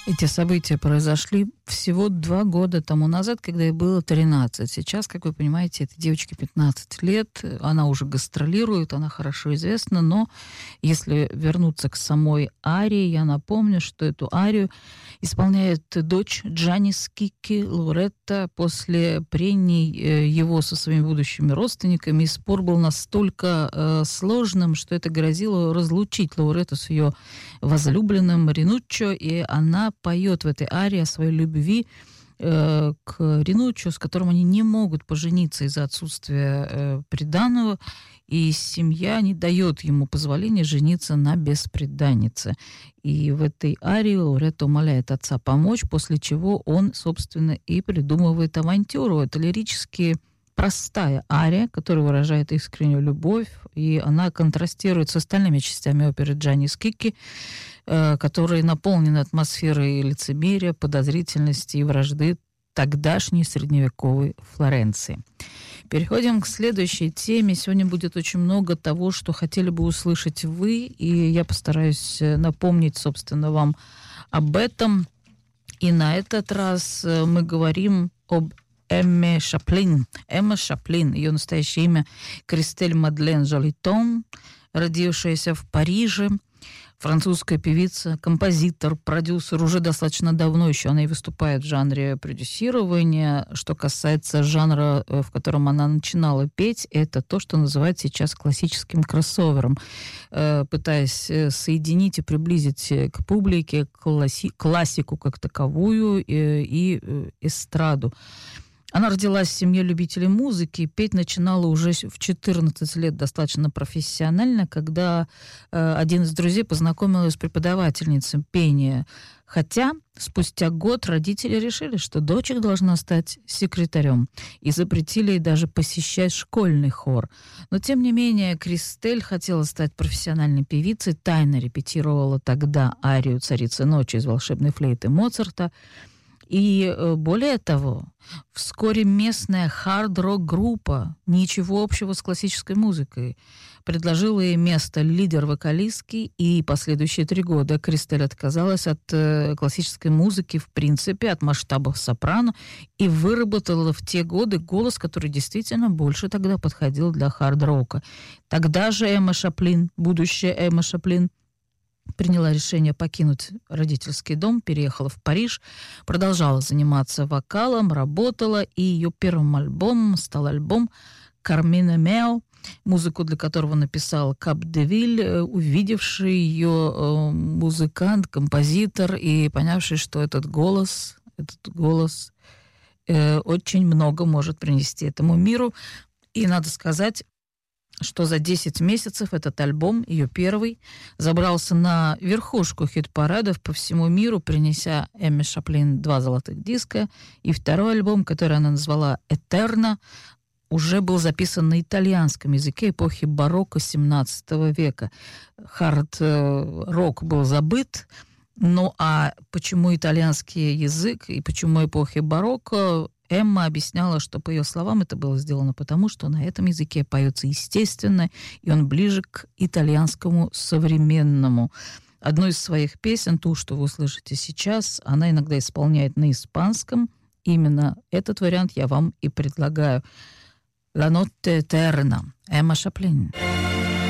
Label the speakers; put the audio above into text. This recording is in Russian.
Speaker 1: Эти события произошли всего 2 года тому назад, когда ей было 13. Сейчас, как вы понимаете, этой девочке 15 лет, она уже гастролирует, она хорошо известна, но если вернуться к самой арии, я напомню, что эту арию исполняет дочь Джанис Кикки Лоретта после прений его со своими будущими родственниками. И спор был настолько сложным, что это грозило разлучить Лоретту с ее возлюбленным Ринуччо, и она поет в этой арии о своей любви к Ринуччо, с которым они не могут пожениться из-за отсутствия приданого, и семья не дает ему позволения жениться на бесприданнице. И в этой арии Лоретта умоляет отца помочь, после чего он, собственно, и придумывает авантюру. Это лирически простая ария, которая выражает искреннюю любовь, и она контрастирует с остальными частями оперы Джанис Кикки, которые наполнены атмосферой лицемерия, подозрительности и вражды тогдашней средневековой Флоренции. Переходим к следующей теме. Сегодня будет очень много того, что хотели бы услышать вы, и я постараюсь напомнить, собственно, вам об этом. И на этот раз мы говорим об Эмме Шаплин. Эмма Шаплин, ее настоящее имя Кристель Мадлен Жолитон, родившаяся в Париже, французская певица, композитор, продюсер. Уже достаточно давно еще она и выступает в жанре продюсирования. Что касается жанра, в котором она начинала петь, это то, что называют сейчас классическим кроссовером, пытаясь соединить и приблизить к публике классику как таковую и эстраду. Она родилась в семье любителей музыки, петь начинала уже в 14 лет достаточно профессионально, когда один из друзей познакомил ее с преподавательницей пения. Хотя спустя год родители решили, что дочек должна стать секретарем, и запретили ей даже посещать школьный хор. Но, тем не менее, Кристель хотела стать профессиональной певицей, тайно репетировала тогда арию «Царицы ночи» из «Волшебной флейты» Моцарта. И более того, вскоре местная хард-рок-группа, ничего общего с классической музыкой, предложила ей место лидер-вокалистки, и последующие 3 года Кристель отказалась от классической музыки, в принципе, от масштабов сопрано, и выработала в те годы голос, который действительно больше тогда подходил для хард-рока. Тогда же Эмма Шаплин, будущая Эмма Шаплин, приняла решение покинуть родительский дом, переехала в Париж, продолжала заниматься вокалом, работала, и ее первым альбомом стал альбом «Кармина Мео», музыку для которого написал Кап де Виль, увидевший ее музыкант, композитор, и понявший, что этот голос очень много может принести этому миру. И надо сказать, что за 10 месяцев этот альбом, ее первый, забрался на верхушку хит-парадов по всему миру, принеся Эмме Шаплин 2 золотых диска. И второй альбом, который она назвала «Этерна», уже был записан на итальянском языке эпохи барокко XVII века. Хард-рок был забыт. Ну а почему итальянский язык и почему эпохи барокко? Эмма объясняла, что, по ее словам, это было сделано потому, что на этом языке поется естественно, и он ближе к итальянскому современному. Одну из своих песен, ту, что вы услышите сейчас, она иногда исполняет на испанском. Именно этот вариант я вам и предлагаю. «La notte eterna», Эмма Шаплин.